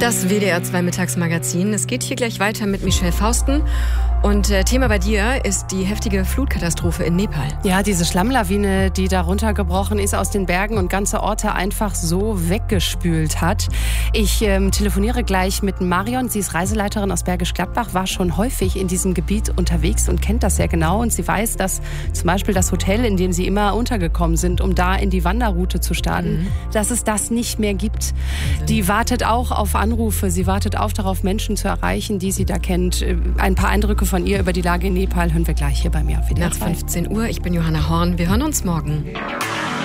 Das WDR 2 Mittagsmagazin. Es geht hier gleich weiter mit Michelle Fausten. Und Thema bei dir ist die heftige Flutkatastrophe in Nepal. Ja, diese Schlammlawine, die da runtergebrochen ist aus den Bergen und ganze Orte einfach so weggespült hat. Ich telefoniere gleich mit Marion. Sie ist Reiseleiterin aus Bergisch Gladbach, war schon häufig in diesem Gebiet unterwegs und kennt das sehr genau. Und sie weiß, dass zum Beispiel das Hotel, in dem sie immer untergekommen sind, um da in die Wanderroute zu starten, dass es das nicht mehr gibt. Die wartet auch auf Anrufe. Sie wartet auch darauf, Menschen zu erreichen, die sie da kennt. Ein paar Eindrücke von ihr über die Lage in Nepal hören wir gleich hier bei mir auf WDR 2. Nach 15 Uhr. Ich bin Johanna Horn. Wir hören uns morgen.